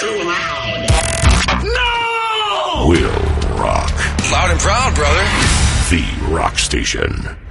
Too loud. No! Will rock. Loud and proud, brother. The Rock Station.